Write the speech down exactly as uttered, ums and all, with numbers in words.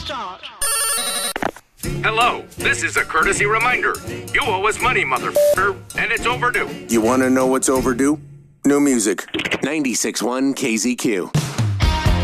Start. Hello, this is a courtesy reminder. You owe us money, motherfucker, and it's overdue. You want to know what's overdue? New music. ninety-six point one K Z Q.